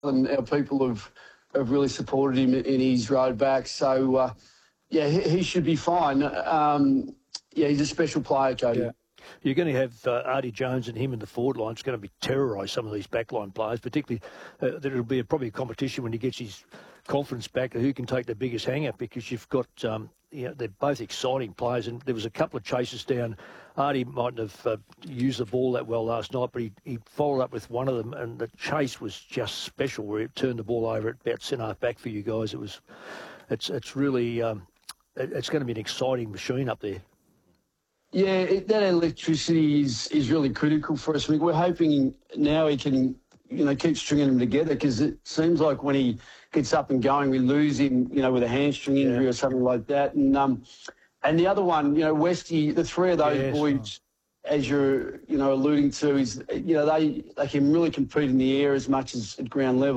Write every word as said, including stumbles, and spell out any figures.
and our people have, have really supported him in his road back. So, uh, yeah, he, he should be fine. Um, yeah, he's a special player, Cody. Yeah. You're going to have uh, Artie Jones and him in the forward line. It's going to be terrorise some of these backline players, particularly uh, that it'll be a, probably a competition when he gets his confidence back, who can take the biggest hang-up, because you've got, um, you know, they're both exciting players, and there was a couple of chases down. Artie mightn't have uh, used the ball that well last night, but he, he followed up with one of them, and the chase was just special, where it turned the ball over at about centre back for you guys. It was, it's it's really, um, it, it's going to be an exciting machine up there. Yeah, it, that electricity is, is really critical for us. I mean, we're hoping now he can, you know, keep stringing them together, because it seems like when he gets up and going, we lose him, you know, with a hamstring injury yeah. or something like that. And um, and the other one, you know, Westy, the three of those yes, boys, oh. as you're, you know, alluding to, is, you know, they, they can really compete in the air as much as at ground level.